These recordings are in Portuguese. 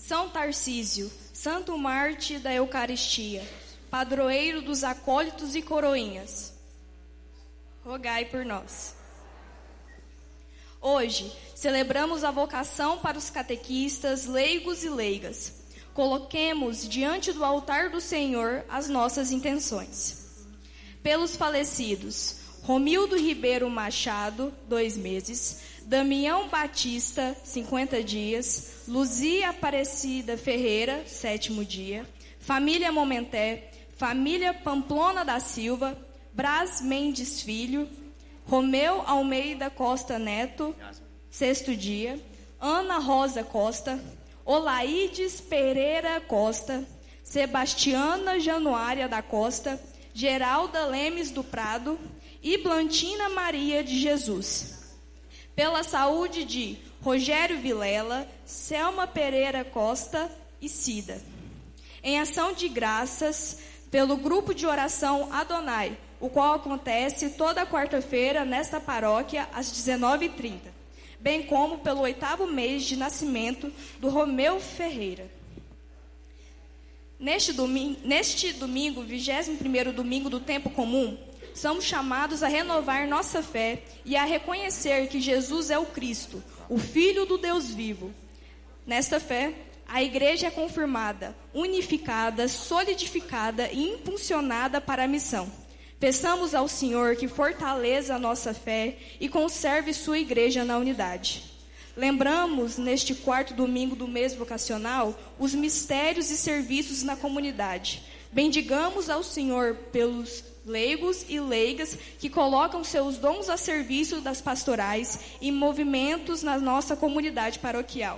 São Tarcísio, santo Marte da Eucaristia, padroeiro dos acólitos e coroinhas, rogai por nós. Hoje, celebramos a vocação para os catequistas, leigos e leigas. Coloquemos diante do altar do Senhor as nossas intenções. Pelos falecidos, Romildo Ribeiro Machado, 2 meses, Damião Batista, 50 dias, Luzia Aparecida Ferreira, 7º dia, família Momenté, família Pamplona da Silva, Brás Mendes Filho, Romeu Almeida Costa Neto, 6º dia, Ana Rosa Costa, Olaides Pereira Costa, Sebastiana Januária da Costa, Geralda Lemes do Prado e Blantina Maria de Jesus. Pela saúde de Rogério Vilela, Selma Pereira Costa e Cida. Em ação de graças pelo grupo de oração Adonai, o qual acontece toda quarta-feira nesta paróquia às 19h30, bem como pelo 8º mês de nascimento do Romeu Ferreira. Neste domingo, 21º domingo do tempo comum, somos chamados a renovar nossa fé e a reconhecer que Jesus é o Cristo, o Filho do Deus vivo. Nesta fé, a Igreja é confirmada, unificada, solidificada e impulsionada para a missão. Peçamos ao Senhor que fortaleça a nossa fé e conserve sua Igreja na unidade. Lembramos, neste 4º domingo do mês vocacional, os mistérios e serviços na comunidade. Bendigamos ao Senhor pelos leigos e leigas que colocam seus dons a serviço das pastorais e movimentos na nossa comunidade paroquial.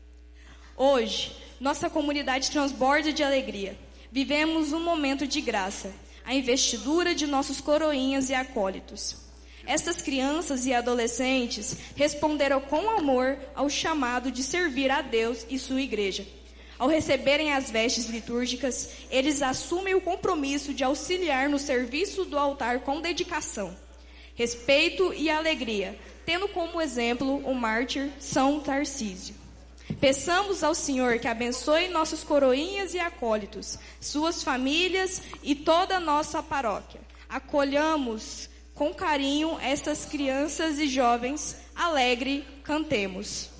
Hoje, nossa comunidade transborda de alegria. Vivemos um momento de graça, a investidura de nossos coroinhas e acólitos. Estas crianças e adolescentes responderam com amor ao chamado de servir a Deus e sua igreja. Ao receberem as vestes litúrgicas, eles assumem o compromisso de auxiliar no serviço do altar com dedicação, respeito e alegria, tendo como exemplo o mártir São Tarcísio. Peçamos ao Senhor que abençoe nossos coroinhas e acólitos, suas famílias e toda a nossa paróquia. Acolhamos com carinho estas crianças e jovens, alegre, cantemos.